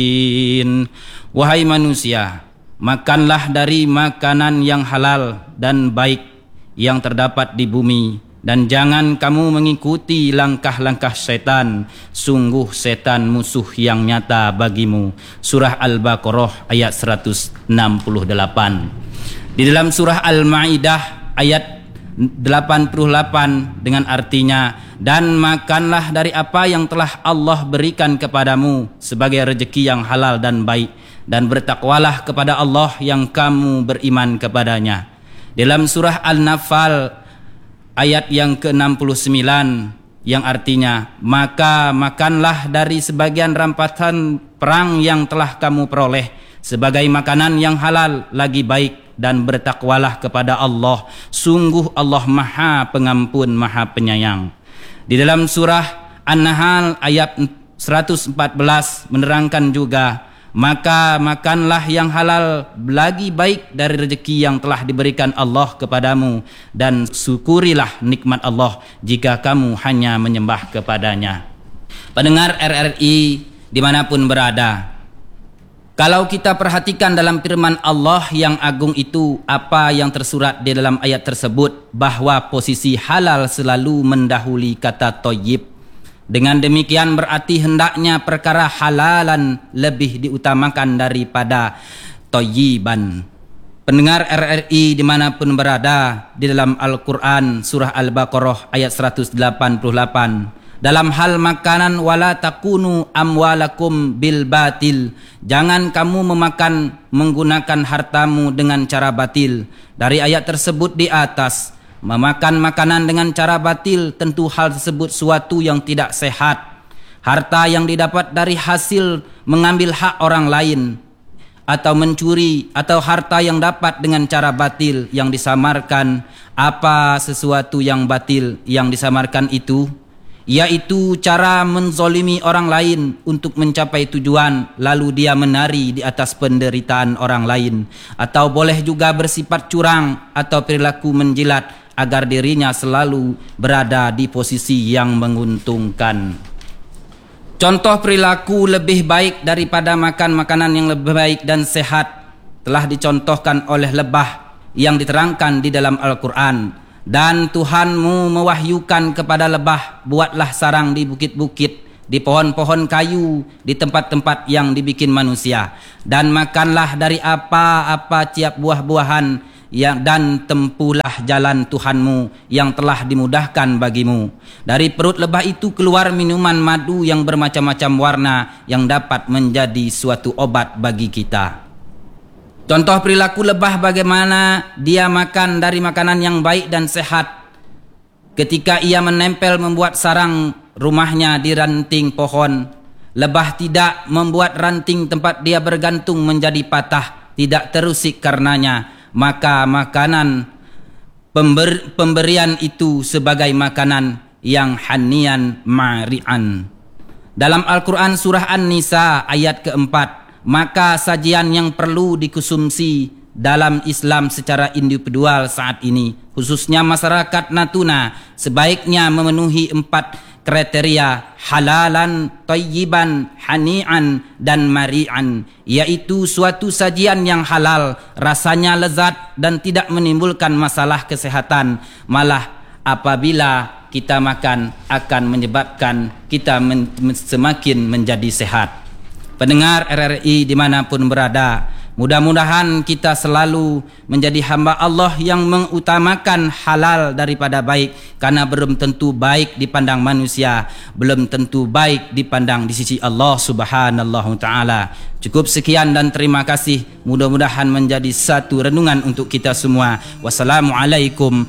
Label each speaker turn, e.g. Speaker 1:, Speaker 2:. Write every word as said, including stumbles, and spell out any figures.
Speaker 1: Wahai manusia, makanlah dari makanan yang halal dan baik yang terdapat di bumi, dan jangan kamu mengikuti langkah-langkah setan. Sungguh setan musuh yang nyata bagimu. Surah Al-Baqarah ayat seratus enam puluh delapan. Di dalam surah Al-Maidah ayat delapan puluh delapan dengan artinya, dan makanlah dari apa yang telah Allah berikan kepadamu sebagai rezeki yang halal dan baik, dan bertakwalah kepada Allah yang kamu beriman kepadanya. Dalam surah Al-Nafal ayat yang ke enam puluh sembilan yang artinya, maka makanlah dari sebagian rampasan perang yang telah kamu peroleh sebagai makanan yang halal lagi baik, dan bertakwalah kepada Allah. Sungguh Allah Maha Pengampun, Maha Penyayang. Di dalam surah An-Nahl ayat seratus empat belas menerangkan juga, maka makanlah yang halal lagi baik dari rezeki yang telah diberikan Allah kepadamu, dan syukurilah nikmat Allah jika kamu hanya menyembah kepadanya. Pendengar R R I dimanapun berada, kalau kita perhatikan dalam firman Allah yang agung itu, apa yang tersurat di dalam ayat tersebut, bahwa posisi halal selalu mendahului kata thayyib. Dengan demikian berarti hendaknya perkara halalan lebih diutamakan daripada thayyiban. Pendengar R R I dimanapun berada, di dalam Al-Quran surah Al-Baqarah ayat seratus delapan puluh delapan, dalam hal makanan, wala takunu amwalakum bil batil, jangan kamu memakan menggunakan hartamu dengan cara batil. Dari ayat tersebut di atas, memakan makanan dengan cara batil tentu hal tersebut suatu yang tidak sehat. Harta yang didapat dari hasil mengambil hak orang lain atau mencuri, atau harta yang dapat dengan cara batil yang disamarkan. Apa sesuatu yang batil yang disamarkan itu? Yaitu cara menzolimi orang lain untuk mencapai tujuan, lalu dia menari di atas penderitaan orang lain. Atau boleh juga bersifat curang atau perilaku menjilat agar dirinya selalu berada di posisi yang menguntungkan. Contoh perilaku lebih baik daripada makan makanan yang lebih baik dan sehat telah dicontohkan oleh lebah yang diterangkan di dalam Al-Quran. Dan Tuhanmu mewahyukan kepada lebah, buatlah sarang di bukit-bukit, di pohon-pohon kayu, di tempat-tempat yang dibikin manusia, dan makanlah dari apa-apa tiap buah-buahan yang, dan tempuhlah jalan Tuhanmu yang telah dimudahkan bagimu. Dari perut lebah itu keluar minuman madu yang bermacam-macam warna yang dapat menjadi suatu obat bagi kita. Contoh perilaku lebah bagaimana dia makan dari makanan yang baik dan sehat. Ketika ia menempel membuat sarang rumahnya di ranting pohon, lebah tidak membuat ranting tempat dia bergantung menjadi patah, tidak terusik karenanya. Maka makanan pember, pemberian itu sebagai makanan yang hanian mari'an. Dalam Al-Quran surah An-Nisa ayat keempat, maka sajian yang perlu dikonsumsi dalam Islam secara individual saat ini, khususnya masyarakat Natuna, sebaiknya memenuhi empat kriteria halalan, thayyiban, hani'an, dan mari'an, yaitu suatu sajian yang halal, rasanya lezat dan tidak menimbulkan masalah kesehatan, malah apabila kita makan akan menyebabkan kita men semakin menjadi sehat. Pendengar R R I dimanapun berada, mudah-mudahan kita selalu menjadi hamba Allah yang mengutamakan halal daripada baik, karena belum tentu baik dipandang manusia, belum tentu baik dipandang di sisi Allah Subhanahu Ta'ala. Cukup sekian dan terima kasih. Mudah-mudahan menjadi satu renungan untuk kita semua. Wassalamualaikum